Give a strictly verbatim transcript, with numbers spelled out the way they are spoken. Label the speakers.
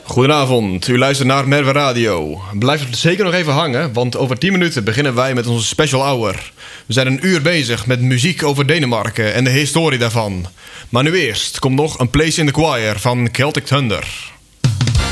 Speaker 1: Goedenavond, u luistert naar Merwe Radio. Blijf zeker nog even hangen, want over tien minuten beginnen wij met onze special hour. We zijn een uur bezig met muziek over Denemarken en de historie daarvan. Maar nu eerst komt nog een Place in the Choir van Celtic Thunder.